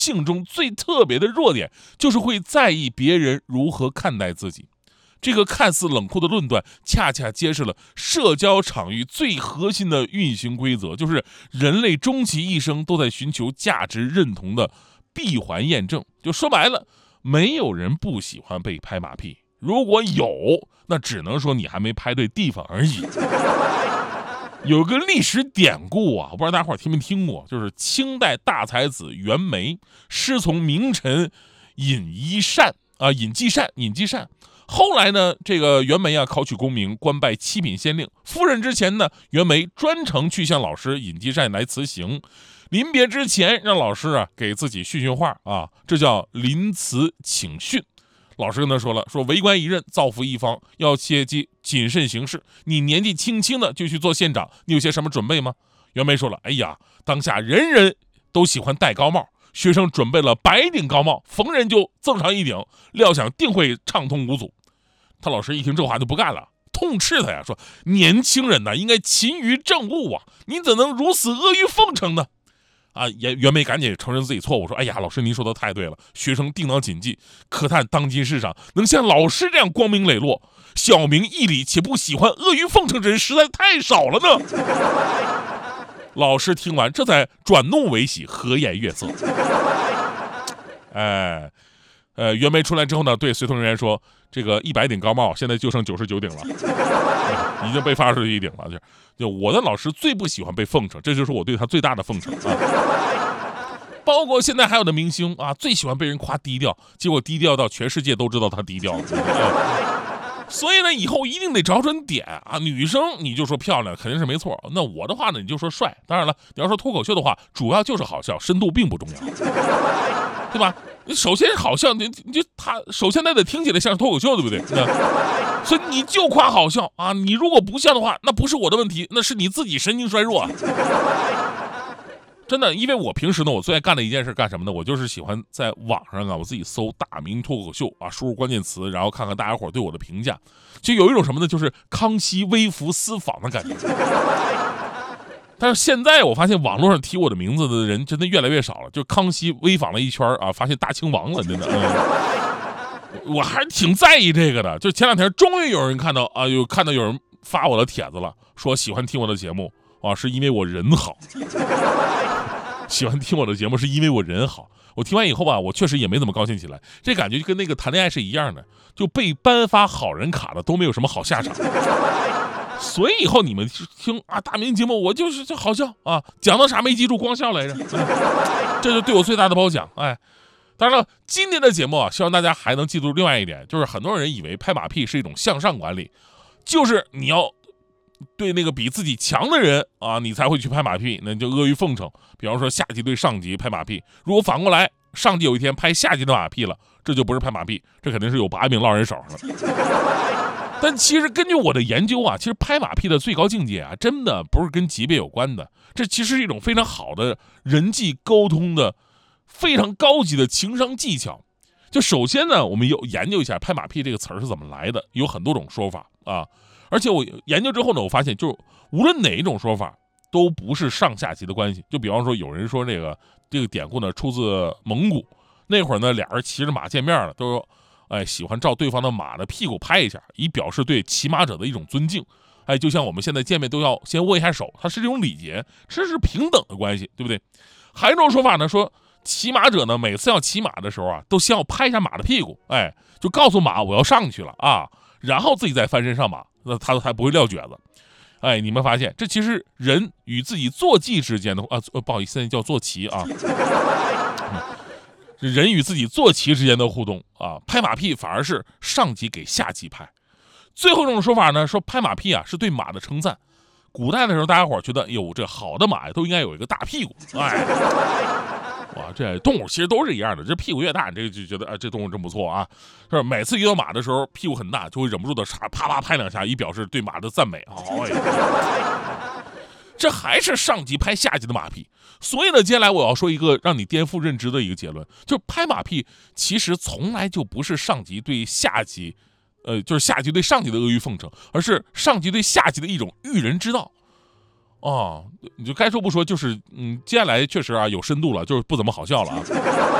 性中最特别的弱点，就是会在意别人如何看待自己。这个看似冷酷的论断，恰恰揭示了社交场域最核心的运行规则，就是人类终其一生都在寻求价值认同的闭环验证。就说白了，没有人不喜欢被拍马屁，如果有，那只能说你还没拍对地方而已。有个历史典故啊，我不知道大伙听没听过，就是清代大才子袁枚师从名臣尹继善。后来呢，这个袁枚啊考取功名，官拜七品县令。赴任之前呢，袁枚专程去向老师尹继善来辞行。临别之前，让老师啊给自己训话啊，这叫临辞请训。老师跟他说了，说为官一任，造福一方，要切记谨慎行事。你年纪轻轻的就去做县长，你有些什么准备吗？袁枚说了，哎呀，当下人人都喜欢戴高帽，学生准备了100顶高帽，逢人就赠上一顶，料想定会畅通无阻。他老师一听这话就不干了，痛斥他呀，说年轻人呢应该勤于政务啊，你怎能如此阿谀奉承呢？啊，袁枚赶紧承认自己错误，说：“哎呀，老师您说的太对了，学生定当谨记。可叹当今世上能像老师这样光明磊落、小明义理且不喜欢阿谀奉承之人实在太少了呢。”老师听完，这才转怒为喜，和颜悦色。袁枚出来之后呢，对随同人员说：“这个100顶高帽，现在就剩99顶了，已经被发出去1顶了。就我的老师最不喜欢被奉承，这就是我对他最大的奉承啊。包括现在还有的明星啊，最喜欢被人夸低调，结果低调到全世界都知道他低调了。所以呢，以后一定得找准点啊！女生你就说漂亮，肯定是没错。那我的话呢，你就说帅。当然了，你要说脱口秀的话，主要就是好笑，深度并不重要，对吧？你首先好笑，他首先得听起来像是脱口秀，对不对？所以你就夸好笑啊！你如果不像的话，那不是我的问题，那是你自己神经衰弱啊！真的，因为我平时呢，我最爱干的一件事干什么呢？我就是喜欢在网上啊，我自己搜大明脱口秀啊，输入关键词，然后看看大家伙对我的评价，就有一种什么呢？就是康熙微服私访的感觉。但是现在我发现网络上提我的名字的人真的越来越少了，就康熙微访了一圈啊，发现大清亡了，真的。我还挺在意这个的，就前2天终于有人看到啊，看到有人发我的帖子了，说喜欢听我的节目啊，是因为我人好。喜欢听我的节目是因为我人好。我听完以后吧，我确实也没怎么高兴起来，这感觉就跟那个谈恋爱是一样的，就被颁发好人卡的都没有什么好下场。所以以后你们听啊大明节目，我就好笑啊，讲到啥没记住，光笑来着，这就对我最大的褒奖。当然了，今天的节目啊，希望大家还能记住另外一点，就是很多人以为拍马屁是一种向上管理，就是你要对那个比自己强的人啊，你才会去拍马屁，那就阿谀奉承。比方说下级对上级拍马屁，如果反过来上级有一天拍下级的马屁了，这就不是拍马屁，这肯定是有把柄落人手上了。但其实根据我的研究啊，其实拍马屁的最高境界啊，真的不是跟级别有关的，这其实是一种非常好的人际沟通的非常高级的情商技巧。就首先呢，我们研究一下拍马屁这个词儿是怎么来的，有很多种说法啊。而且我研究之后呢，我发现就是无论哪一种说法都不是上下级的关系。就比方说有人说这个典故呢出自蒙古，那会儿呢俩人骑着马见面了，都喜欢照对方的马的屁股拍一下，以表示对骑马者的一种尊敬。就像我们现在见面都要先握一下手，它是这种礼节，这是平等的关系，对不对？还有一种说法呢，说骑马者呢每次要骑马的时候啊，都先要拍一下马的屁股，就告诉马我要上去了啊，然后自己再翻身上马，那他才不会撂蹶子。你们发现这其实人与自己坐骑之间的不好意思，现在叫坐骑啊。人与自己坐骑之间的互动啊，拍马屁反而是上级给下级拍。最后一种说法呢，说拍马屁啊是对马的称赞。古代的时候，大家伙觉得，哟，这好的马都应该有一个大屁股，哇，这动物其实都是一样的，这屁股越大，这就觉得这动物真不错啊。是每次遇到马的时候，屁股很大，就会忍不住的啪啪拍2下，以表示对马的赞美。这还是上级拍下级的马屁。所以呢，接下来我要说一个让你颠覆认知的一个结论，就是拍马屁其实从来就不是上级对下级，就是下级对上级的阿谀奉承，而是上级对下级的一种驭人之道。 哦，你就该说不说，就是接下来确实啊有深度了，就是不怎么好笑了啊。